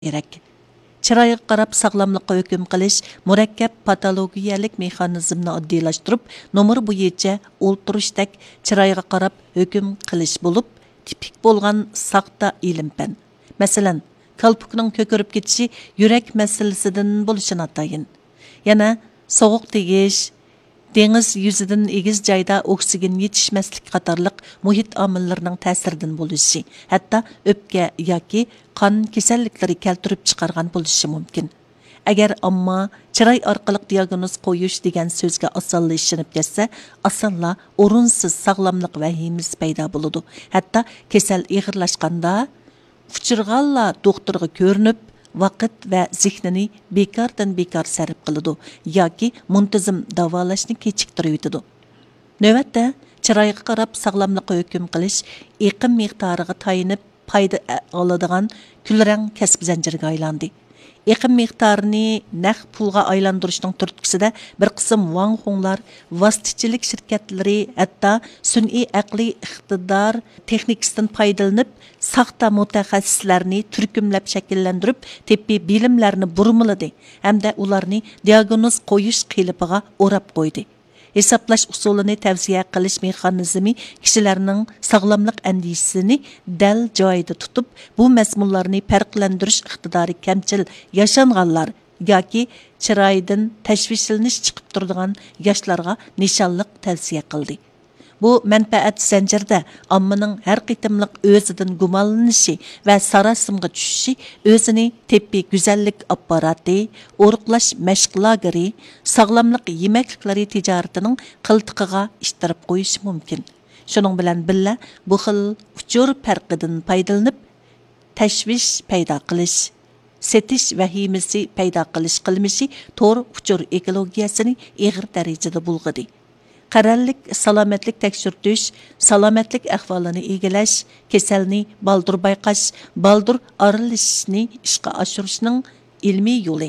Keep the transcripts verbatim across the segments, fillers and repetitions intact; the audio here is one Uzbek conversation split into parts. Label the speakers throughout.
Speaker 1: kerak. Chiroyga qarab sog'lomlikqa hukm qilish murakkab patologiyalik mexanizmni oddiylashtirib, nomer bo'yicha o'ltirishdek chiroyga qarab hukm qilish bo'lib, tipik bo'lgan saxta ilm-fan. Masalan, kalpukning ko'kirib ketishi yurak masalasidan bo'lishini atayin. Yana sovuq tegish, dengiz yuzidan egiz joyda oksigen yetishmaslik qatorliq muhit omillarining ta'siridan bo'lishi, hatto o'pka yoki qon kasalliklari keltirib chiqargan bo'lishi mumkin. Agar ammo chiroy orqali diagnoz qo'yish degan so'zga osonla ishonib ketsa, osonla o'rinsiz sog'lomlik vahimasi paydo bo'ladi. Hatto kasal ig'irlashganda uchirg'anlar doktorga ko'rinib, vaqt va zehnini bekordan bekor sarf qiladi yoki muntazam davolashni kechiktirib o'tadi. Navbatda chiroyga qarab sog'lomlikqa hukm qilish eqim miqdoriga tayinib foyda oladigan kulrang kasb zanjiriga aylandi. Eqim miqdorini naq pulga aylantirishning turtkisida bir qism Wang Honglar, vositachilik shirkatlari, hatto sun'iy aqliy iqtidor texnikasidan foydalanib, saxta mutaxassislarni turkumlab shakllantirib, tibbiy bilimlarni burmiladi hamda ularni diagnoz qo'yish qilipiga o'rab qo'ydi. Hesaplash usulini tavsiya qilish mexanizmi kishilarning sog'lomlik andishisini dal joyida tutib, bu mazmunlarni farqlantirish iqtidori kamchil yashanganlar yoki chiroydan tashvishlanish chiqib turadigan yoshlarga nishonliq tavsiya qildi. Bu manfaat zanjirda ommaning har qitimliq o'zidan gumonlanishi va sarasimga tushishi o'zini tibbiy go'zallik apparati, o'riqlash mashqlagari, sog'lomlik yemakliklari tijoratining qiltiqiga ishtirib qo'yishi mumkin. Shuning bilan billa bu xil uchur farqidan foydalanib tashvish paydo qilish, setish vahimasi paydo qilish qilmishi to'r uchur ekologiyasini ig'ir darajada bulg'adi. Qarallik salomatlik tekshirtish, salomatlik ahvolini egilash, kasalni baldur bayqash, baldur aralashishni ishga oshirishning ilmiy yo'li.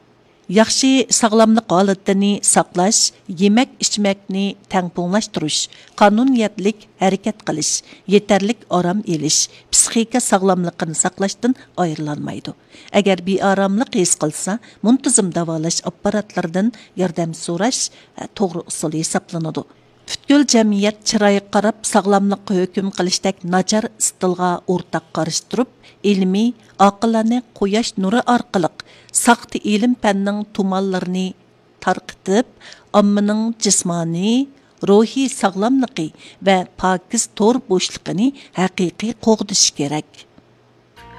Speaker 1: Yaxshi sog'lomlik holatini saqlash, yemak ichmakni tangpunglashtirish, qonuniyatlik harakat qilish, yetarlik orom elish, psixika sog'lomligini saqlashdan ayrilanmaydi. Agar beoromlik his qilsa, muntazam davolash apparatlaridan yordam so'rash to'g'ri usul hisoblanadi. Butkul jamiyat chiroyga qarab sog'lomlikqa hukm qilishdek nachar istilga o'rtaq qarashtirib, ilmiy aqllarni quyosh nuri orqali saxta ilm-fanning tumanlarini tarqitib, ommaning jismoniy, ruhiy sog'lomligi va pokiz to'r bo'shligini haqiqiy qo'g'dish kerak.